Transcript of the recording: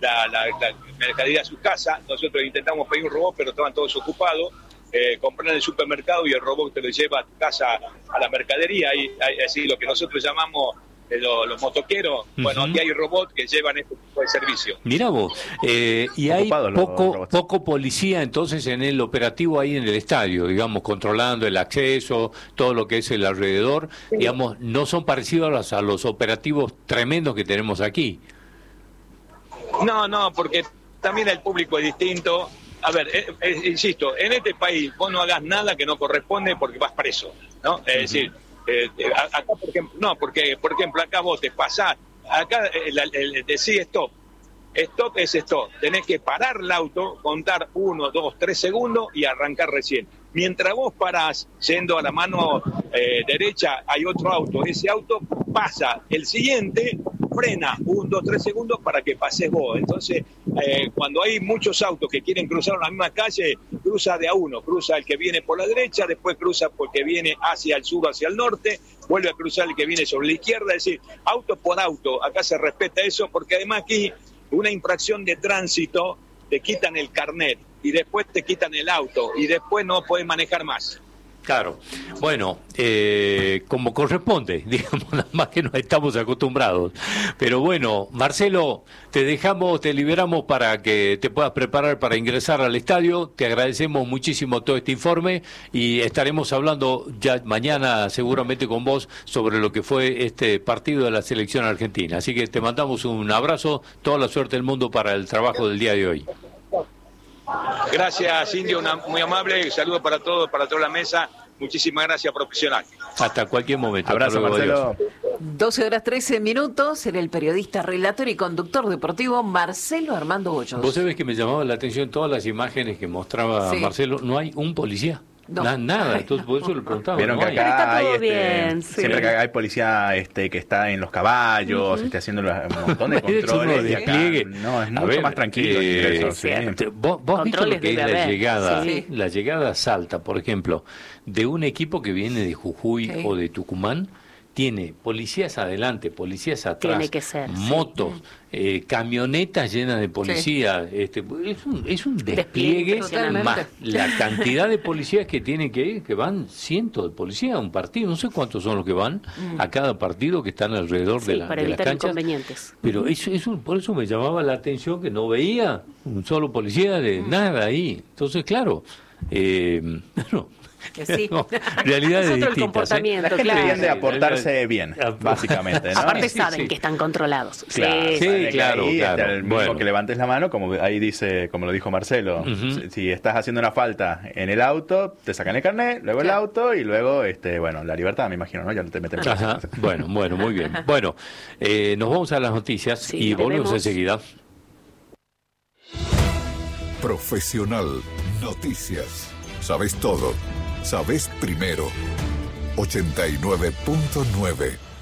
la mercadería a su casa. Nosotros intentamos pedir un robot, pero estaban todos ocupados. Comprar en el supermercado y el robot te lo lleva a tu casa a la mercadería. Así lo que nosotros llamamos los motoqueros. Bueno, aquí hay robots que llevan este tipo de servicio. Mirá vos, y hay poco policía entonces en el operativo ahí en el estadio, digamos, controlando el acceso, todo lo que es el alrededor, sí. Digamos, no son parecidos a los operativos tremendos que tenemos aquí. No, porque también el público es distinto. A ver, insisto, en este país vos no hagas nada que no corresponde porque vas preso, ¿no? Es decir, acá, por ejemplo, acá vos te pasás, acá decís stop es stop, tenés que parar el auto, contar 1, 2, 3 segundos y arrancar recién. Mientras vos parás, yendo a la mano derecha, hay otro auto, ese auto pasa, el siguiente frena 1, 2, 3 segundos para que pases vos. Entonces, cuando hay muchos autos que quieren cruzar la misma calle, cruza de a uno, cruza el que viene por la derecha, después cruza porque viene hacia el sur, hacia el norte, vuelve a cruzar el que viene sobre la izquierda, es decir, auto por auto, acá se respeta eso, porque además aquí una infracción de tránsito, te quitan el carnet y después te quitan el auto y después no puedes manejar más. Claro, bueno, como corresponde, digamos, nada más que no estamos acostumbrados. Pero bueno, Marcelo, te liberamos para que te puedas preparar para ingresar al estadio. Te agradecemos muchísimo todo este informe y estaremos hablando ya mañana seguramente con vos sobre lo que fue este partido de la selección argentina. Así que te mandamos un abrazo, toda la suerte del mundo para el trabajo del día de hoy. Gracias, Indio, muy amable, saludos para todos, para toda la mesa, muchísimas gracias, profesional. Hasta cualquier momento. Abrazo, Marcelo. 12:13, era el periodista, relator y conductor deportivo Marcelo Armando Bollos. Vos sabés que me llamaba la atención todas las imágenes que mostraba Marcelo, no hay un policía. No. Nada, entonces por eso le preguntaba. Vieron que acá hay siempre que hay policía que está en los caballos, haciendo un montón de controles. Despliegue. No, es mucho más tranquilo. Vos viste lo que es la llegada, la llegada a Salta, por ejemplo, de un equipo que viene de Jujuy o de Tucumán. Tiene policías adelante, policías atrás, tiene que ser, motos, camionetas llenas de policía. Es un despliegue, más la cantidad de policías que tienen que ir, que van cientos de policías a un partido. No sé cuántos son los que van a cada partido que están alrededor de las canchas. Pero por eso me llamaba la atención que no veía un solo policía de nada ahí. Entonces, claro, sí. No, realidades es otro distintas, el comportamiento, La gente tiende a portarse bien, básicamente, ¿no? Aparte saben que están controlados. Claro. El mismo que levantes la mano, como ahí dice, como lo dijo Marcelo, si estás haciendo una falta en el auto, te sacan el carnet, luego el auto y luego, la libertad, me imagino, ¿no? Ya no te meten. Bueno, muy bien. Bueno, nos vamos a las noticias y volvemos enseguida. Profesional Noticias. Sabes todo. Sabes primero. 89.9